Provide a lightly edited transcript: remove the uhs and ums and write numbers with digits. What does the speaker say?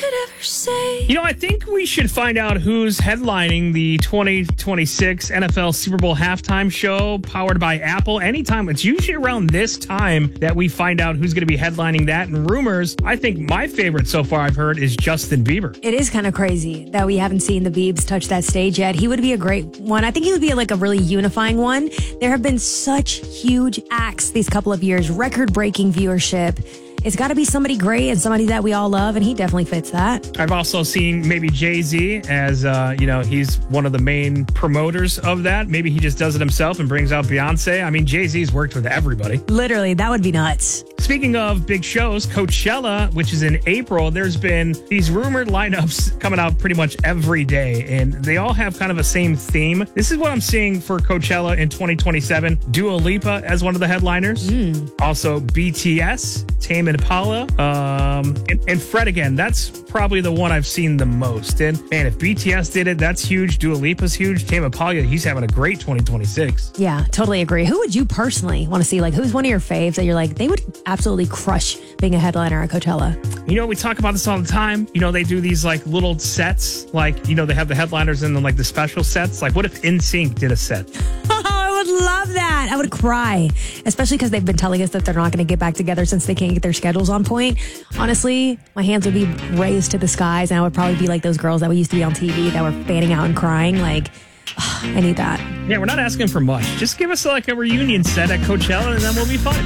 could ever say. You know, I think we should find out who's headlining the 2026 NFL Super Bowl halftime show powered by Apple. Anytime, it's usually around this time that we find out who's going to be headlining that. And rumors, I think my favorite so far I've heard is Justin Bieber. It is kind of crazy that we haven't seen the Biebs touch that stage yet. He would be a great one. I think he would be like a really unifying one. There have been such huge acts these couple of years, record-breaking viewership. It's got to be somebody great and somebody that we all love, and he definitely fits that. I've also seen maybe Jay-Z as, he's one of the main promoters of that. Maybe he just does it himself and brings out Beyonce. I mean, Jay-Z's worked with everybody. Literally, that would be nuts. Speaking of big shows, Coachella, which is in April, there's been these rumored lineups coming out pretty much every day, and they all have kind of a same theme. This is what I'm seeing for Coachella in 2027. Dua Lipa as one of the headliners. Also, BTS, Tame Impala, and Fred again. That's probably the one I've seen the most. And man, if BTS did it, that's huge. Dua Lipa's huge. Tame Impala, he's having a great 2026. Yeah, totally agree. Who would you personally want to see? Like, who's one of your faves that you're like, they would absolutely crush being a headliner at Coachella? You know, we talk about this all the time. You know, they do these like little sets, like, you know, they have the headliners and then like the special sets. Like, what if NSYNC did a set? Love that. I would cry, especially because they've been telling us that they're not going to get back together since they can't get their schedules on point. Honestly, my hands would be raised to the skies, and I would probably be like those girls that we used to be on TV that were fanning out and crying. Like, I need that. Yeah, we're not asking for much. Just give us like a reunion set at Coachella, and then we'll be fine.